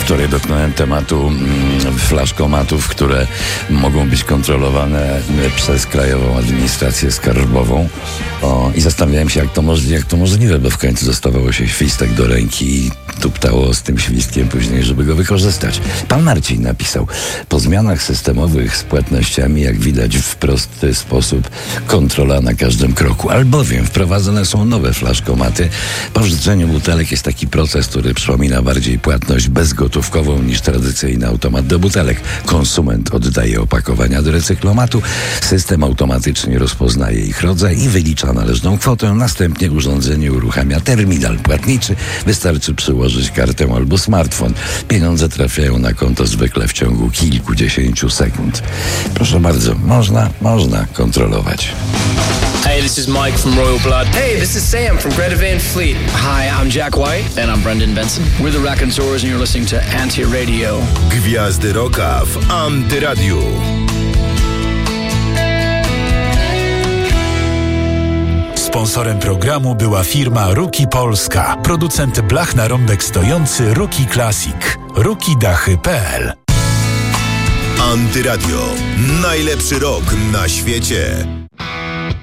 której dotknąłem tematu flaszkomatów, które mogą być kontrolowane przez Krajową Administrację Skarbową. I zastanawiałem się, jak to możliwe, bo w końcu dostawało się świstek do ręki i tuptało z tym świstkiem później, żeby go wykorzystać. Pan Marcin napisał: po zmianach systemowych z płatnościami, jak widać, w prosty sposób kontrola na każdym kroku, albowiem wprowadzone są nowe flaszkomaty. Po wrzuceniu butelek jest taki proces, który przypomina bardziej płatność bezgotówkową niż tradycyjny automat do butelek. Konsument oddaje opakowania do recyklomatu, system automatycznie rozpoznaje ich rodzaj i wylicza należną kwotę. Następnie urządzenie uruchamia terminal płatniczy. Wystarczy przyłożyć kartę albo smartfon. Pieniądze trafiają na konto zwykle w ciągu kilkudziesięciu sekund. Proszę bardzo, można kontrolować. Hey, this is Mike from Royal Blood. Hey, this is Sam from Greta Van Fleet. Hi, I'm Jack White. And I'm Brendan Benson. We're the Raconteurs and you're listening to Anti-Radio. Gwiazdy rocka w Antyradiu. Sponsorem programu była firma Ruki Polska, producent blach na rąbek stojący Ruki Classic. rukidachy.pl. Antyradio. Najlepszy rok na świecie.